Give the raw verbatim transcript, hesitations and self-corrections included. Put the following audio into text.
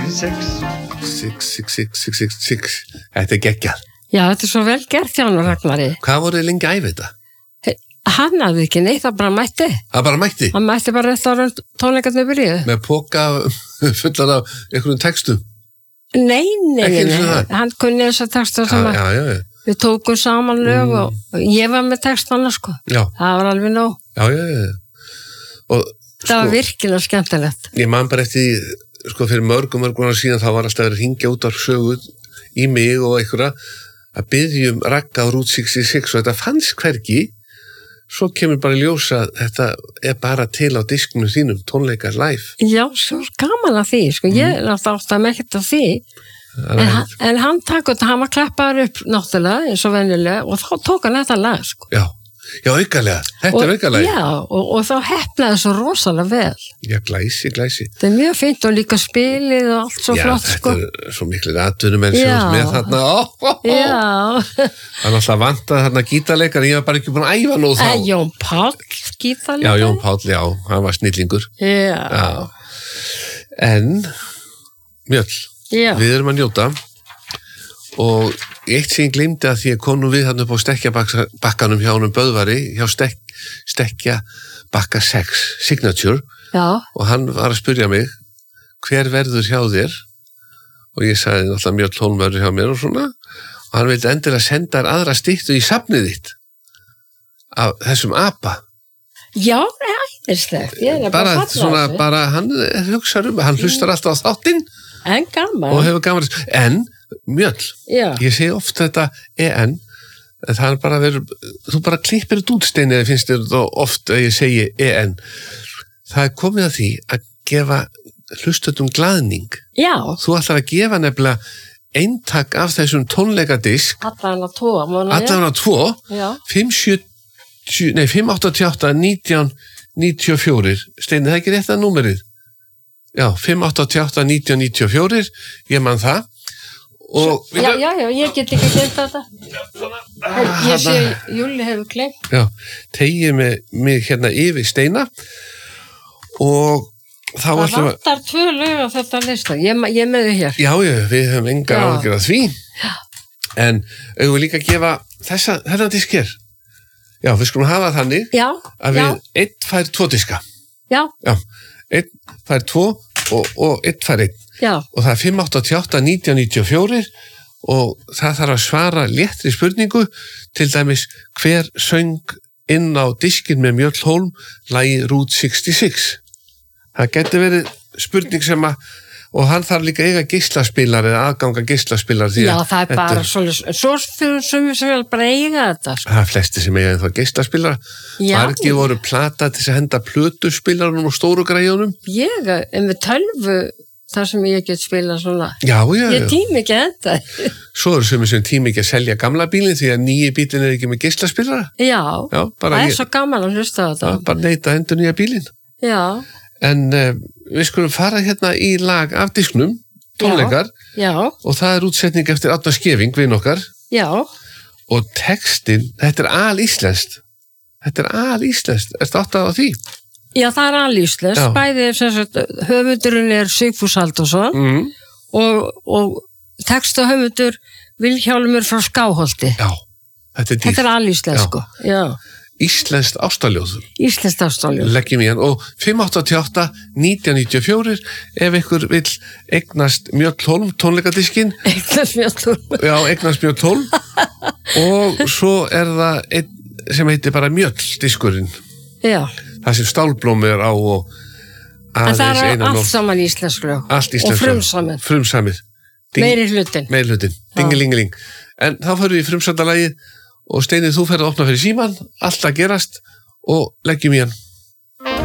sixty-six six six six six six six Þetta er geggjað. Já, þetta er svo vel gert hjá hann Ragnari. Hvað voru þið lengi að æfa þetta? Hann hafði ekki neitt, það bara mætti. Það bara mætti? Hann mætti bara rétt ára tónleikarnir byrjuðu. Með póka fullan af einhverjum textum? Nei, nei, Ekki nei, eins og nei. það? Hann kunni þessa texta sem Já, að já, já. við tókum saman lög Mm. og ég var með textana, sko. Já, Það var alveg nóg. já, já, já. Og Það var virkilega skemmtilegt. ég man bara eftir því, sko, fyrir mörgum mörgum ára síðan þá var alltaf verið að hringja út á sögu í mig og einhverja að biðjum Ragga á Route sextíu-sex og þetta fannst hvergi. Svo kemur bara í ljós að þetta er bara til á disknum þínum, tónleikar live. Já, svo gaman að því, sko. Ég er alltaf átt að með ekkert af því. En, hann- en hann takk og hann var klappaður upp náttúrulega, eins og venjulega, og þá tók hann þetta lag, sko. Já, já, aukalega. Þetta er aukalega. Já, og, og þá heppnaði svo rosalega vel. Já, glæsi, glæsi. Þetta er mjög fínt og líka spilið og allt svo Já, flott, þetta sko. er svo miklir atvinnumenn sem Já. þú með þarna. Ó, ó, ó. Já. Það er alltaf vantað þarna gítarleikar, ég var bara ekki búin að æfa nóg þá. Eh, Jón Páll, gítarleikari. Já, Jón Páll, já, hann var snillingur. Já. Já. En, Mjöll, Já. við erum að njóta og eitt sem ég gleymdi að því að konum við hann upp á stekkjabakkanum hjá honum Böðvari, hjá stek, stekkja bakka sex, Signature, Já. og hann var að spyrja mig hver verður hjá þér og ég sagði náttúrulega Mjöll Hólm verður hjá mér og svona og hann vildi endilega senda þér aðra styttu í safnið þitt af þessum apa. Já, æðislegt. Ég er bara Bara falla svona, þessu. bara hann hugsar um, hann hlustar alltaf á þáttinn En gaman. og hefur gaman. En, Mjöll, Já. ég segi oft þetta E N, en það er bara verið, þú bara klippir þetta út Steini, eða finnst þér þetta oft að ég segi E N. Það er komið að því að gefa hlustatum glaðning. Já. Þú ætlar að gefa nefnilega eintak af þessum tónleikadisk, Allan að tóa, mánu. allan á tvo, Já. fimm sjötíu, nei, fimm áttatíu og átta, nítján níutíu og fjögur. Steini, það er ekki rétt að númerið? Já, fimm áttatíu og átta, nítján níutíu og fjögur, ég man það. Og Já, já, já, ég get ekki glemt þetta. Ég sé, Júli hefur glemt. Já, tegið mig, mig hérna yfir Steina og þá Það ætlum við, vantar tvö lög á þetta lista. Ég, ég er með þau hér. já, já, við höfum engar Já. áhyggjur af því, en eigum við líka að gefa þessa, þennan disk hér. Já, við skulum hafa þannig Já, að já, við einn fær tvo diska. já, Já, einn fær tvo og, og einn fær einn. já. Og það er fimm áttatíu og átta, nítján níutíu og fjögur og það þarf að svara léttri spurningu, til dæmis hver söng inn á diskin með Mjöll Hólm lagi Route sextíu-sex. Það getur verið spurning sem að, og hann þarf líka eiga geislaspilar eða aðganga geislaspilar því Já, að það er þetta bara svolítið, svo fyrir sem við sem vil bara eiga þetta, sko. það er flesti sem eiga ennþá geislaspilar. Já. Margir voru plata til þess að henda plötuspilarunum og stóru græjunum. Ég, en við tölvu, þar sem ég get spila svona, Já, já, ég já. tími ekki enda. Svo eru sem sem tími ekki að selja gamla bílinn því að nýji bílinn er ekki með geislaspilara. Já, Já, bara það ég- er svo gaman að hlusta á Það þetta. er bara neita að endur nýja bílinn. Já, En uh, við skulum fara hérna í lag af disknum, tónleikar, já, og það er útsetning eftir Árna Skeving, vin okkar, já, og textin, þetta er alíslenskt. Þetta er alíslenskt. Ertu áttað á því? já, það er alísles, Já. bæði sem sagt, höfundurinn er Sigfús Halldórsson Mm. og, og text og höfundur Vilhjálmur frá Skáholti. Já, þetta er dýrt. Þetta er alísles, Já. sko. Já, Íslenskt ástaljóð. íslenskt ástáljóð. Leggjum í hann. Og fimm áttatíu og átta, nítján níutíu og fjögur, ef ykkur vill eignast Mjöll Hólm tónleikadiskinn, Eignast mjög já, eignast Mjöll Hólm, og svo er það einn sem heitir bara Mjöll diskurinn. Já, Það sem Stálblóm er á og en aðeins það er einan allt nótt. saman íslensk lög. Allt íslensk. Og frumsamið. Frumsamið. Meiri hlutin. Meiri hlutin. Dingelingeling. En þá förum við í frumsandalagið og Steinir, þú ferð að opna fyrir síman, allt að gerast og leggjum í hann.